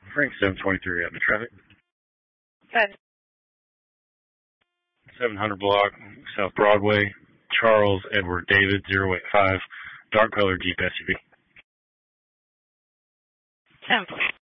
Frank 723 out in traffic. Good. 700 block, South Broadway, Charles Edward David 085, dark colored Jeep SUV. 10.